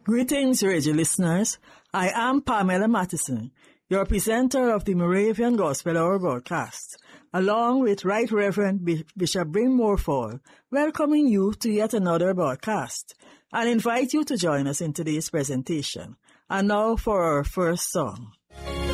Greetings, radio listeners. I am Pamela Mattison, your presenter of the Moravian Gospel Hour broadcast, along with Right Reverend Bishop Bryn Morefall, welcoming you to yet another broadcast and invite you to join us in today's presentation. And now for our first song.